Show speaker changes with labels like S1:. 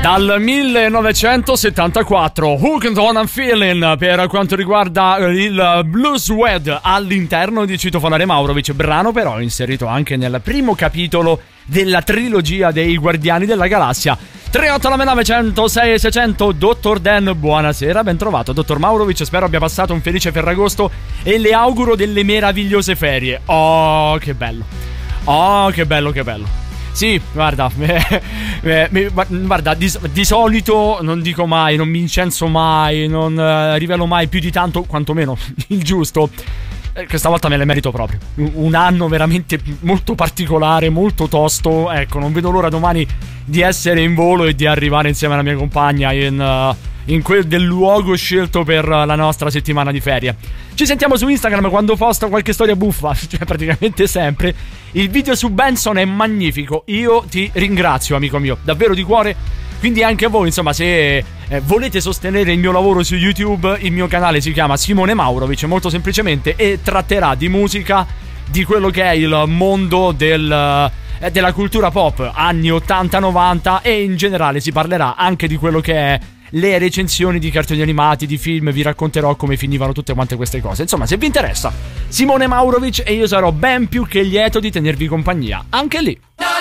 S1: Dal 1974, Hooked on a Feeling per quanto riguarda il Blues Wed all'interno di Citofonare Maurovic, brano però inserito anche nel primo capitolo della trilogia dei Guardiani della Galassia. 3899 106 600. Dottor Dan, buonasera, ben trovato Dottor Maurovic, spero abbia passato un felice Ferragosto e le auguro delle meravigliose ferie. Oh che bello, oh che bello, che bello. Sì, guarda, guarda, di solito non dico mai, non mi incenso mai, non rivelo mai più di tanto, quantomeno il giusto. Questa volta me le merito proprio. Un anno veramente molto particolare, molto tosto. Ecco, non vedo l'ora domani di essere in volo e di arrivare insieme alla mia compagna in quel del luogo scelto per la nostra settimana di ferie. Ci sentiamo su Instagram quando posto qualche storia buffa, cioè praticamente sempre. Il video su Benson è magnifico, io ti ringrazio amico mio, davvero di cuore. Quindi anche a voi, insomma, se volete sostenere il mio lavoro su YouTube, il mio canale si chiama Simone Maurovic, molto semplicemente, e tratterà di musica, di quello che è il mondo della cultura pop anni 80-90, e in generale si parlerà anche di quello che è le recensioni di cartoni animati, di film. Vi racconterò come finivano tutte quante queste cose. Insomma, se vi interessa, Simone Maurovic, e io sarò ben più che lieto di tenervi compagnia anche lì.